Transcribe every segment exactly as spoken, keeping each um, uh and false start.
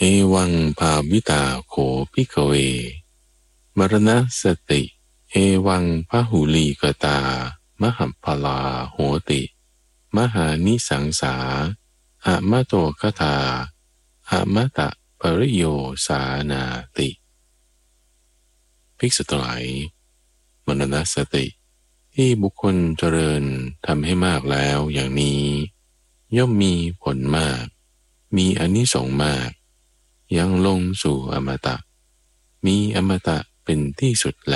วังภาวิตาโขภิกขเวมรณสติเอวังพหุลีกตามหัพพลาโหติมหานิสังสาอะมะโตคทาอะมะตะปริโยสานาติภิกษุทั้งหลายมรณสติที่บุคคลเจริญทำให้มากแล้วอย่างนี้ย่อมมีผลมากมีอานิสงส์มากยังลงสู่อมตะมีอมตะเป็นที่สุดแล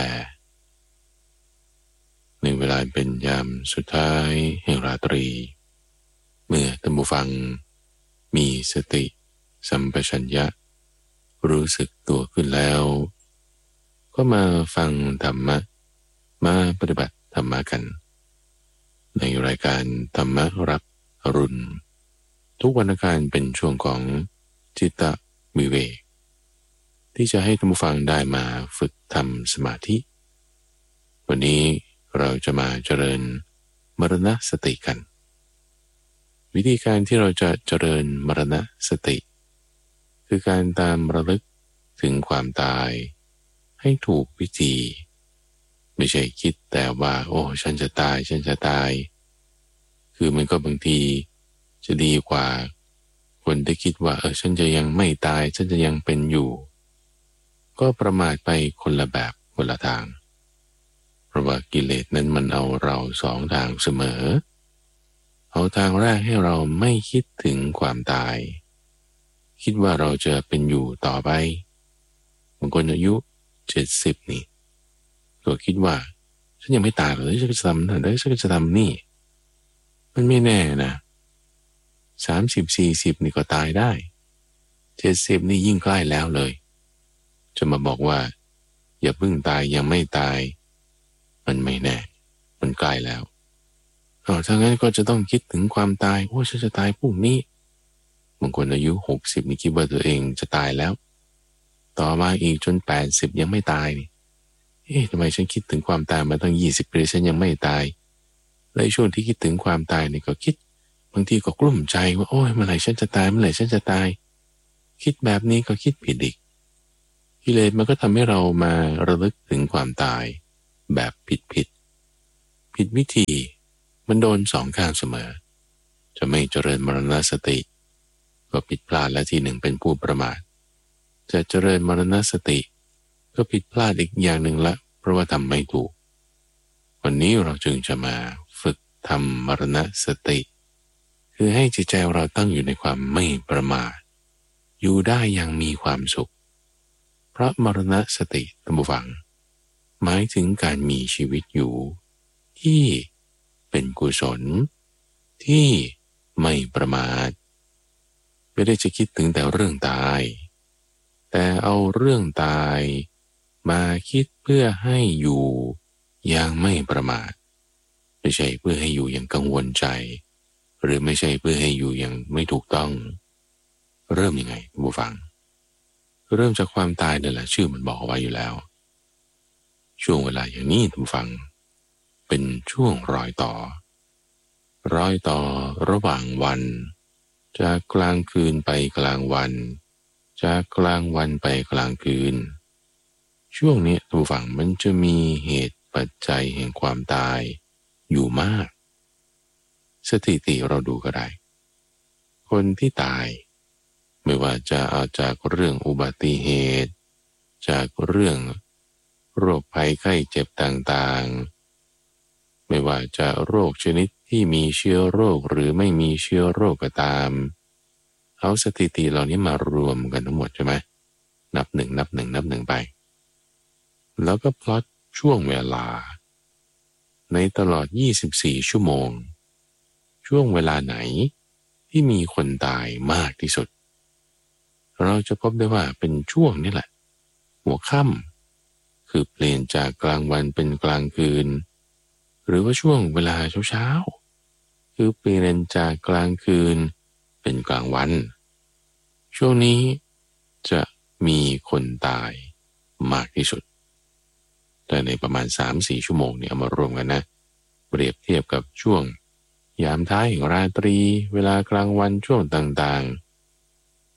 ในเวลาเป็นยามสุดท้ายแห่งราตรีเมื่อท่านผู้ฟังมีสติสัมปชัญญะรู้สึกตัวขึ้นแล้วก็มาฟังธรรมะมาปฏิบัติธรรมะกันในรายการธรรมะรับอรุณทุกวันอังคารเป็นช่วงของจิตตวิเวกที่จะให้ท่านผู้ฟังได้มาฝึกทำสมาธิวันนี้เราจะมาเจริญมรณสติกันวิธีการที่เราจะเจริญมรณสติคือการตามระลึกถึงความตายให้ถูกวิธีไม่ใช่คิดแต่ว่าโอ้ฉันจะตายฉันจะตายคือมันก็บางทีจะดีกว่าคนที่คิดว่าเออฉันจะยังไม่ตายฉันจะยังเป็นอยู่ก็ประมาทไปคนละแบบคนละทางเพราะว่ากิเลสนั้นมันเอาเราสองทางเสมอเอาทางแรกให้เราไม่คิดถึงความตายคิดว่าเราจะเป็นอยู่ต่อไปบางคนอายุเจ็ดสิบนี่ก็คิดว่าฉันยังไม่ตายหรอกฉันก็จะทำนั่นแล้วฉันก็จะทำนี่มันไม่แน่นะสามสิบสี่สิบนี่ก็ตายได้เจ็ดสิบนี่ยิ่งใกล้แล้วเลยจะมาบอกว่าอย่าเพิ่งตายยังไม่ตายมันไม่แน่มันใกล้แล้วอ๋อถ้างั้นก็จะต้องคิดถึงความตายโอ้ฉันจะตายพรุ่งนี้บางคนอายุหกสิบนี่คิดว่าตัวเองจะตายแล้วต่อมาอีกจนแปดสิบยังไม่ตายนี่เอ๊ะทำไมฉันคิดถึงความตายมาตั้งยี่สิบปีฉันยังไม่ตายในช่วงที่คิดถึงความตายนี่ก็คิดบางทีก็กลุ้มใจว่าโอ้ยเมื่อไหร่ฉันจะตายเมื่อไหร่ฉันจะตายคิดแบบนี้ก็คิดผิดอีกกิเลสมันก็ทำให้เรามาระลึกถึงความตายแบบผิดผิดผิดวิธีมันโดนสองข้างเสมอจะไม่เจริญมรณสติก็ผิดพลาดและทีหนึ่งเป็นผู้ประมาทจะเจริญมรณสติก็ผิดพลาดอีกอย่างหนึ่งละเพราะว่าทำไม่ถูกวันนี้เราจึงจะมาฝึกทำมรณสติคือให้จิตใจเราตั้งอยู่ในความไม่ประมาทอยู่ได้อย่างมีความสุขเพราะมรณสติท่านผู้ฟังหมายถึงการมีชีวิตอยู่ที่เป็นกุศลที่ไม่ประมาทไม่ได้จะคิดถึงแต่เรื่องตายแต่เอาเรื่องตายมาคิดเพื่อให้อยู่อย่างไม่ประมาทไม่ใช่เพื่อให้อยู่อย่างกังวลใจหรือไม่ใช่เพื่อให้อยู่อย่างไม่ถูกต้องเริ่มยังไงผู้ฟังเริ่มจากความตายนั่นแหละชื่อมันบอกเอาไว้อยู่แล้วช่วงเวลาอย่างนี้ผู้ฟังเป็นช่วงรอยต่อรอยต่อระหว่างวันจากกลางคืนไปกลางวันจากกลางวันไปกลางคืนช่วงนี้ผู้ฟังมันจะมีเหตุปัจจัยแห่งความตายอยู่มากสถิติเราดูก็ได้คนที่ตายไม่ว่าจะเอาจากเรื่องอุบัติเหตุจากเรื่องโรคภัยไข้เจ็บต่างๆไม่ว่าจะโรคชนิดที่มีเชื้อโรคหรือไม่มีเชื้อโรคก็ตามเอาสถิติเหล่านี้มารวมกันทั้งหมดใช่ไหมนับหนึ่งนับหนึ่งนับหนึ่งไปแล้วก็พลอตช่วงเวลาในตลอดยี่สิบสี่ชั่วโมงช่วงเวลาไหนที่มีคนตายมากที่สุดเราจะพบได้ว่าเป็นช่วงนี้แหละหัวค่ำคือเปลี่ยนจากกลางวันเป็นกลางคืนหรือว่าช่วงเวลาเช้าๆคือเปลี่ยนจากกลางคืนเป็นกลางวันช่วงนี้จะมีคนตายมากที่สุดแต่ในประมาณ สามถึงสี่ ชั่วโมงเนี่ยเอามารวมกันนะเปรียบเทียบกับช่วงยามท้ายแห่งราตรีเวลากลางวันช่วงต่างๆ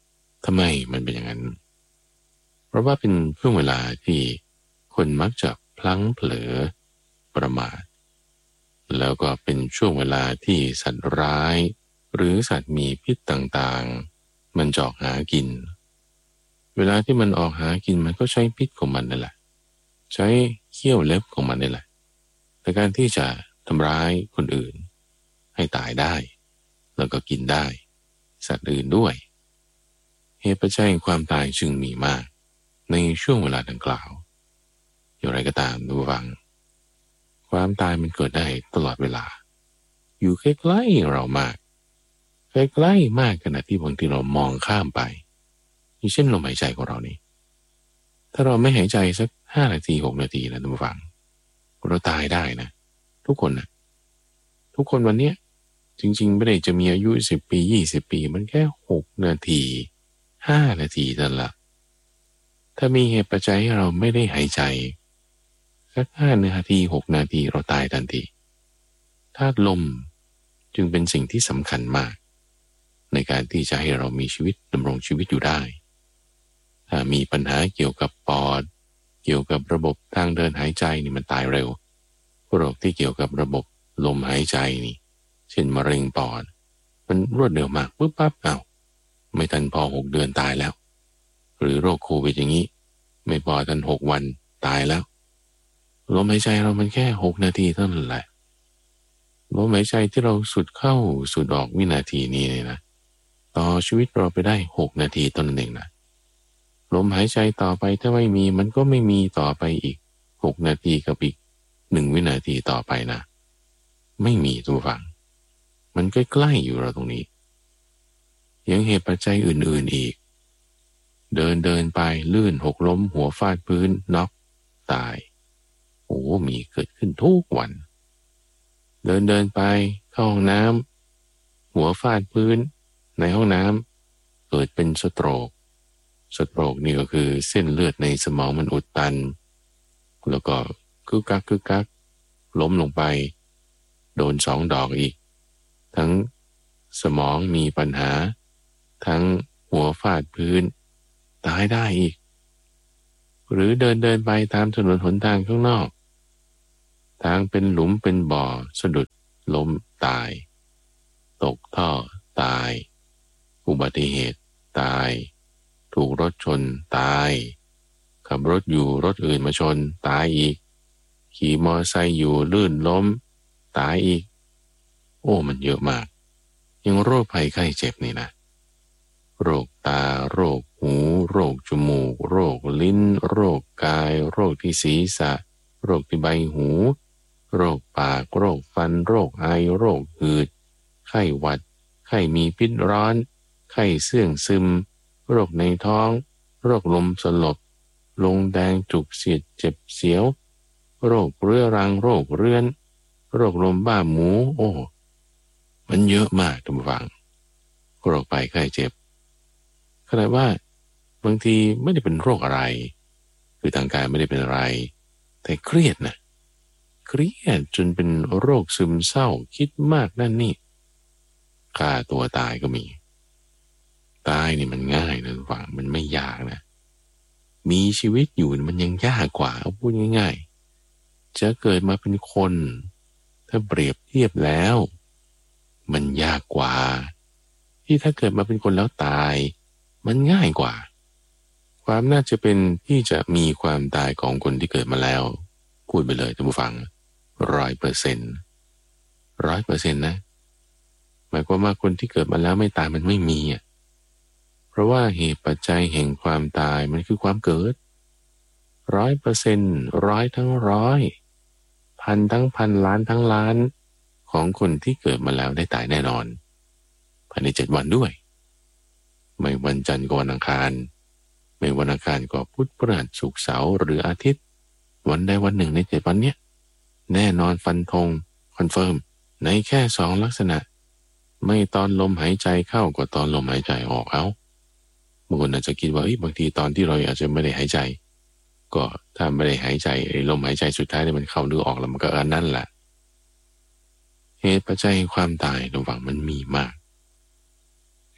ทำไมมันเป็นอย่างนั้นเพราะว่าเป็นช่วงเวลาที่คนมักจะพลั้งเผลอประมาทแล้วก็เป็นช่วงเวลาที่สัตว์ร้ายหรือสัตว์มีพิษต่างๆมันจะออกหากินเวลาที่มันออกหากินมันก็ใช้พิษของมันนั่นแหละใช้เขี้ยวเล็บของมันนี่แหละในการที่จะทำร้ายคนอื่นให้ตายได้แล้วก็กินได้สัตว์อื่นด้วยเหตุปัจจัยความตายจึงมีมากในช่วงเวลาดังกล่าวอย่างไรก็ตามดูฟังความตายมันเกิดได้ตลอดเวลาอยู่ใกล้ๆเรามากใกล้ๆมากขณะที่บางทีเรามองข้ามไปอย่างเช่นลมหายใจของเรานี่ถ้าเราไม่หายใจสักห้านาทีหกนาทีนะท่านผู้ฟังเราตายได้นะทุกคนนะทุกคนวันนี้จริงๆไม่ได้จะมีอายุสิบปียี่สิบปีมันแค่หกนาทีห้านาทีนั่นละถ้ามีเหตุปัจจัยให้เราไม่ได้หายใจสักห้านาทีหกนาทีเราตายทันทีธาตุลมจึงเป็นสิ่งที่สำคัญมากในการที่จะให้เรามีชีวิตดำรงชีวิตอยู่ได้ถ้ามีปัญหาเกี่ยวกับปอดเกี่ยวกับระบบทางเดินหายใจนี่มันตายเร็วโรคที่เกี่ยวกับระบบลมหายใจนี่เช่นมะเร็งปอดมันรวดเร็วมากปุ๊บปั๊บเอาไม่ทันพอหกเดือนตายแล้วหรือโรคโควิดอย่างนี้ไม่พอทันหกวันตายแล้วลมหายใจเรามันแค่หกนาทีเท่านั้นแหละลมหายใจที่เราสูดเข้าสูดออกวินาทีนี้เนี่ยนะต่อชีวิตเราไปได้หกนาทีเท่านั้นเองนะลมหายใจต่อไปถ้าไม่มีมันก็ไม่มีต่อไปอีกหกนาทีกับอีกหนึ่งวินาทีต่อไปนะไม่มีทุกฝั่งมันใกล้ๆอยู่เราตรงนี้ยังเหตุปัจจัยอื่นๆอีกเดินเดินไปลื่นหกล้มหัวฟาดพื้นน็อกตายโอ้มีเกิดขึ้นทุกวันเดินเดินไปเข้าห้องน้ำหัวฟาดพื้นในห้องน้ำเกิดเป็นสโตรกสโตรกนี่ก็คือเส้นเลือดในสมองมันอุดตันแล้วก็คึกกักคึกกักล้มลงไปโดนสองดอกอีกทั้งสมองมีปัญหาทั้งหัวฟาดพื้นตายได้อีกหรือเดินเดินไปตามถนนหนทางข้างนอกทางเป็นหลุมเป็นบ่อสะดุดล้มตายตกท่อตายอุบัติเหตุตายถูกรถชนตายขับรถอยู่รถอื่นมาชนตายอีกขี่มอเตอร์ไซค์อยู่ลื่นล้มตายอีกโอ้มันเยอะมากยังโรคภัยไข้เจ็บนี่นะโรคตาโรคหูโรคจมูกโรคลิ้นโรคกายโรคที่ศีรษะโรคที่ใบหูโรคปากโรคฟันโรคไอโรคหืดไข้หวัดไข้มีพิษร้อนไข้เสื่องซึมโรคในท้องโรคลมสลบลงแดงจุกเสียดเจ็บเสียวโรคเรื้อรังโรคเรื้อนโรคลมบ้าหมูโอ้มันเยอะมากทุกฝั่งโรคภัยไข้เจ็บขนาดว่าบางทีไม่ได้เป็นโรคอะไรคือทางกายไม่ได้เป็นอะไรแต่เครียดนะเครียดจนเป็นโรคซึมเศร้าคิดมากนั่นนี่ฆ่าตัวตายก็มีตายนี่มันง่ายนะทุกฝั่งมันไม่ยากนะมีชีวิตอยู่มันยังยากกว่าเอาพูดง่ายๆจะเกิดมาเป็นคนถ้าเปรียบเทียบแล้วมันยากกว่าที่ถ้าเกิดมาเป็นคนแล้วตายมันง่ายกว่าความน่าจะเป็นที่จะมีความตายของคนที่เกิดมาแล้วพูดไปเลยท่านผู้ฟังร้อยเปอร์เซ็นต์ร้อยเปอร์เซ็นต์นะหมายความว่าคนที่เกิดมาแล้วไม่ตายมันไม่มีอ่ะเพราะว่าเหตุปัจจัยแห่งความตายมันคือความเกิดร้อยเปอร์เซ็นต์ร้อยทั้งร้อยพันทั้งพันล้านทั้งล้านของคนที่เกิดมาแล้วได้ตายแน่นอนภายในเจ็ดวันด้วยไม่วันจันทร์ก็วันอังคารไม่วันอังคารก็พุธพฤหัสศุกร์เสาร์หรืออาทิตย์วันใดวันหนึ่งในเจ็ดวันเนี้ยแน่นอนฟันธงคอนเฟิร์มในแค่สองลักษณะไม่ตอนลมหายใจเข้าก็ตอนลมหายใจออกเอาบางคนอาจจะคิดว่าบางทีตอนที่เราอาจจะไม่ได้หายใจก็ถ้าไม่ได้หายใจลมหายใจสุดท้ายเนี่ยมันเข้าหรือออกแล้วมันก็อันนั่นแหละเหตุปัจจัยความตายระหว่างมันมีมากเห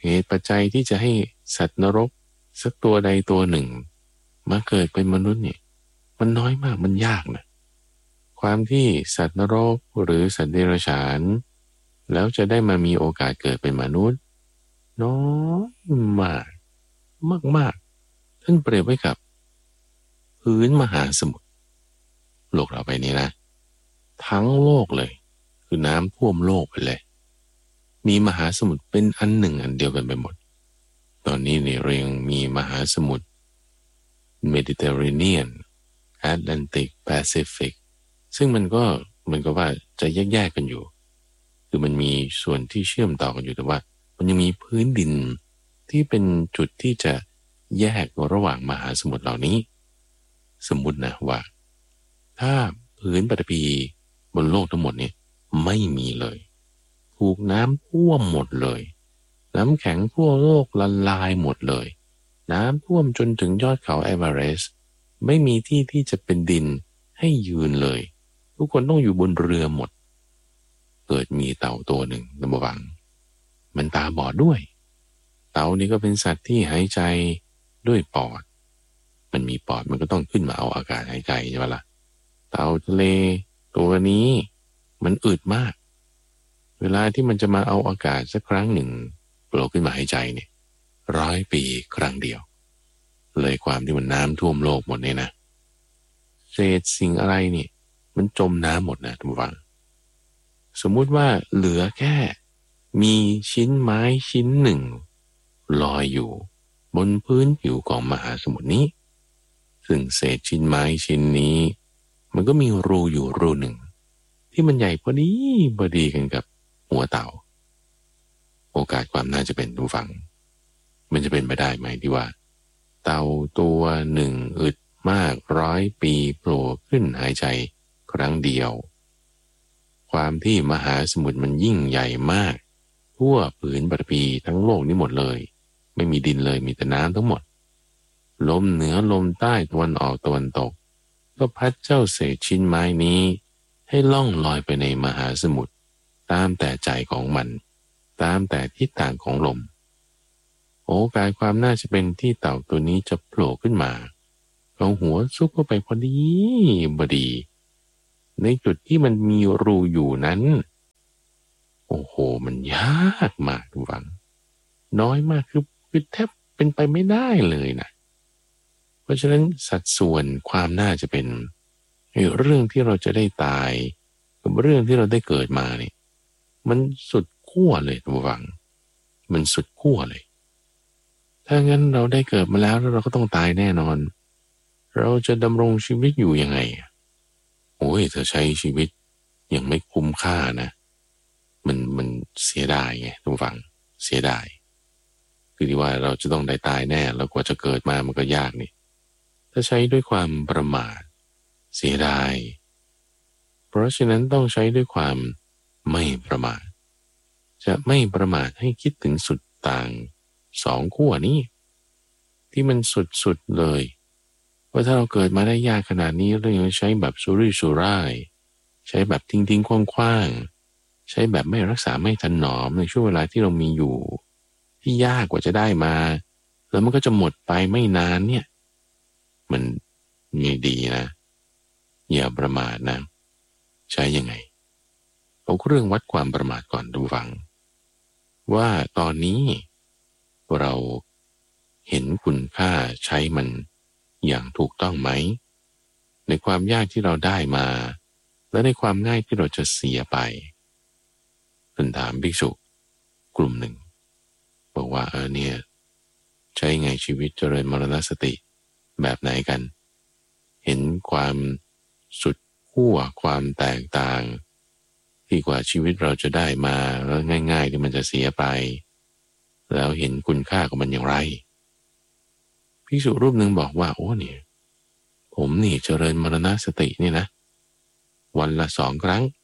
เหตุปัจจัยที่จะให้สัตว์นรกสักตัวใดตัวหนึ่งมาเกิดเป็นมนุษย์เนี่ยมันน้อยมากมันยากนะความที่สัตว์นรกหรือสัตว์เดรัจฉานแล้วจะได้มามีโอกาสเกิดเป็นมนุษย์น้อยมากมากมากท่านเปรียบไว้กับพื้นมหาสมุทรโลกเราไปนี้นะทั้งโลกเลยคือน้ำท่วมโลกไปเลยมีมหาสมุทรเป็นอันหนึ่งอันเดียวกันไปหมดตอนนี้เนี่ยเรายังมีมหาสมุทรเมดิเตอร์เรเนียนแอตแลนติกแปซิฟิกซึ่งมันก็มันก็ว่าจะแยกๆกันอยู่คือมันมีส่วนที่เชื่อมต่อกันอยู่แต่ว่ามันยังมีพื้นดินที่เป็นจุดที่จะแยกระหว่างมหาสมุทรเหล่านี้สมมุตินะว่าถ้าพื้นปฐพีบนโลกทั้งหมดเนี่ยไม่มีเลยถูกน้ำท่วมหมดเลยน้ำแข็งทั่วโลกละลายหมดเลยน้ำท่วมจนถึงยอดเขาเอเวอเรสต์ไม่มีที่ที่จะเป็นดินให้ยืนเลยทุกคนต้องอยู่บนเรือหมดเกิดมีเต่าตัวหนึ่งระวังมันตาบอดด้วยเต่านี่ก็เป็นสัตว์ที่หายใจด้วยปอดมันมีปอดมันก็ต้องขึ้นมาเอาอากาศหายใจใช่ไหมล่ะเต่าทะเลตัวนี้มันอึดมากเวลาที่มันจะมาเอาอากาศสักครั้งหนึ่งโผล่ขึ้นมาหายใจเนี่ยร้อยปีครั้งเดียวเลยความที่มันน้ำท่วมโลกหมดเนี่ยนะเศษสิ่งอะไรนี่มันจมน้ำหมดนะทุกฝังสมมุติว่าเหลือแค่มีชิ้นไม้ชิ้นหนึ่งลอยอยู่บนพื้นผิวของมหาสมุทรนี้ซึ่งเศษชิ้นไม้ชิ้นนี้มันก็มีรูอยู่รูหนึ่งที่มันใหญ่พอดีพอดีกันกับหัวเต่าโอกาสความน่าจะเป็นทุกฝังมันจะเป็นไปได้ไหมที่ว่าเต่าตัวหนึ่งอึดมากร้อยปีโผล่ขึ้นหายใจครั้งเดียวความที่มหาสมุทรมันยิ่งใหญ่มากทั่วผืนปฐพีทั้งโลกนี้หมดเลยไม่มีดินเลยมีแต่น้ำทั้งหมดลมเหนือลมใต้ตะวันออกตะวันตกก็พัดเจ้าเศษชิ้นไม้นี้ให้ล่องลอยไปในมหาสมุทรตามแต่ใจของมันตามแต่ทิศทางของลมโอกาสความน่าจะเป็นที่เต่าตัวนี้จะโผล่ขึ้นมาเอาหัวซุกเข้าไปพอดีพอดีในจุดที่มันมีรูอยู่นั้นโอ้โหมันยากมากทุกฝังน้อยมากคือคือแทบเป็นไปไม่ได้เลยนะเพราะฉะนั้นสัดส่วนความน่าจะเป็นเรื่องที่เราจะได้ตายกับเรื่องที่เราได้เกิดมาเนี่ยมันสุดขั้วเลยทุกฝังมันสุดขั้วเลยถ้างั้นเราได้เกิดมาแล้วแล้วเราก็ต้องตายแน่นอนเราจะดำรงชีวิตอยู่ยังไงโอ้ยเธอใช้ชีวิตยังไม่คุ้มค่านะมันมันเสียดายไงทุกฝังเสียดายคือที่ว่าเราจะต้องได้ตายแน่แล้วกว่าจะเกิดมามันก็ยากนี่ถ้าใช้ด้วยความประมาทเสียดายเพราะฉะนั้นต้องใช้ด้วยความไม่ประมาทจะไม่ประมาทให้คิดถึงสุดต่างสองขั้วนี้ที่มันสุดๆเลยว่าถ้าเราเกิดมาได้ยากขนาดนี้เรายังใช้แบบสุรุ่ยสุร่ายใช้แบบทิ้งๆคว่างๆใช้แบบไม่รักษาไม่ถนอมในช่วงเวลาที่เรามีอยู่ที่ยากกว่าจะได้มาแล้วมันก็จะหมดไปไม่นานเนี่ยมันไม่ดีนะอย่าประมาทนะใช้ยังไงเอาเครื่องวัดความประมาทก่อนดูฟังว่าตอนนี้เราเห็นคุณค่าใช้มันอย่างถูกต้องไหมในความยากที่เราได้มาและในความง่ายที่เราจะเสียไปท่านถามภิกษุกลุ่มหนึ่งบอกว่าเออเนี่ยใช้ไงชีวิตเจริญมรณสติแบบไหนกันเห็นความสุดขั้วความแตกต่างที่กว่าชีวิตเราจะได้มาแล้วง่ายๆที่มันจะเสียไปแล้วเห็นคุณค่าของมันอย่างไรภิกษุรูปหนึ่งบอกว่าโอ้เนี่ยผมนี่เจริญมรณสตินี่นะวันละสองครั้ง